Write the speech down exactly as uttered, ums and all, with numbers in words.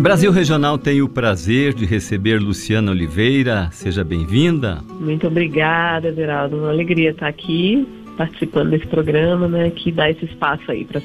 Brasil Regional tem o prazer de receber Luciana Oliveira. Seja bem-vinda. Muito obrigada, Everaldo. Uma alegria estar aqui participando desse programa, né, que dá esse espaço aí para